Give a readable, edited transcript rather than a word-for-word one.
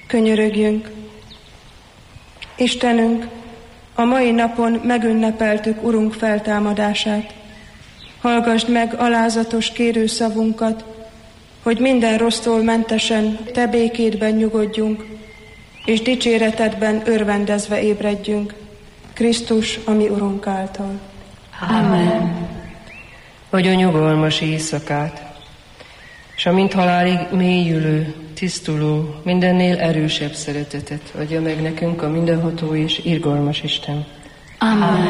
Könyörögjünk. Istenünk, a mai napon megünnepeltük Urunk feltámadását. Hallgasd meg alázatos kérőszavunkat, hogy minden rossztól mentesen Te békédben nyugodjunk, és dicséretedben örvendezve ébredjünk. Krisztus, a mi Urunk által. Amen. Adj a nyugalmas éjszakát, és a mint halálig mélyülő, tisztuló, mindennél erősebb szeretetet adja meg nekünk a mindenható és irgalmas Isten. Amen.